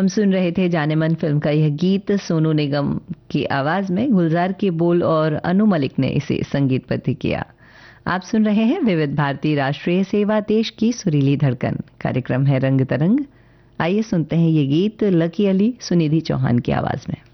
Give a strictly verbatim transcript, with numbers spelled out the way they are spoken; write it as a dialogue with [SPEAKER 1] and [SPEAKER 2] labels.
[SPEAKER 1] हम सुन रहे थे जाने मन फिल्म का यह गीत सोनू निगम की आवाज में, गुलजार के बोल और अनु मलिक ने इसे संगीतबद्ध किया। आप सुन रहे हैं विविध भारती राष्ट्रीय सेवा, देश की सुरीली धड़कन। कार्यक्रम है रंग तरंग। आइए सुनते हैं ये गीत लकी अली सुनिधि चौहान की आवाज में।